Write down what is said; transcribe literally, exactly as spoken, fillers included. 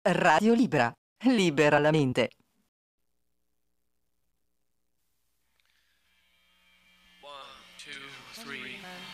Radio Libera. Libera la mente. One, two, three.